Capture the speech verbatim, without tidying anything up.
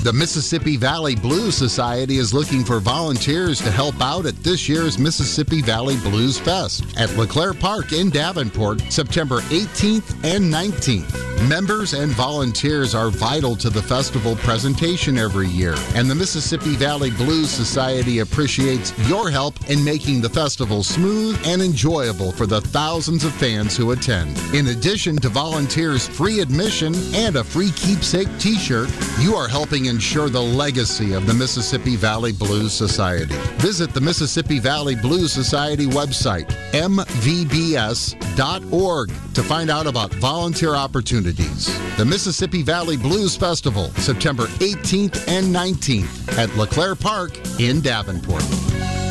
The Mississippi Valley Blues Society is looking for volunteers to help out at this year's Mississippi Valley Blues Fest at LeClaire Park in Davenport, September eighteenth and nineteenth. Members and volunteers are vital to the festival presentation every year, and the Mississippi Valley Blues Society appreciates your help in making the festival smooth and enjoyable for the thousands of fans who attend. In addition to volunteers' free admission and a free keepsake t-shirt, you are helping ensure the legacy of the Mississippi Valley Blues Society. Visit the Mississippi Valley Blues Society website, m v b s dot org, to find out about volunteer opportunities. The Mississippi Valley Blues Festival, September eighteenth and nineteenth at LeClaire Park in Davenport.